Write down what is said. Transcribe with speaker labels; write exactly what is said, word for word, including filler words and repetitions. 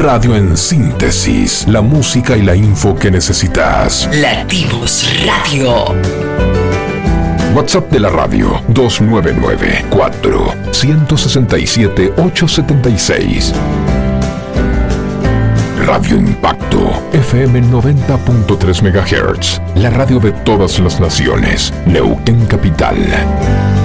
Speaker 1: radio en síntesis, la música y la info que necesitas.
Speaker 2: Latidos Radio.
Speaker 1: WhatsApp de la radio dos nueve nueve, cuatro seis siete, ocho siete seis. Radio Impacto, F M noventa punto tres megahertz, la radio de todas las naciones, Neuquén Capital.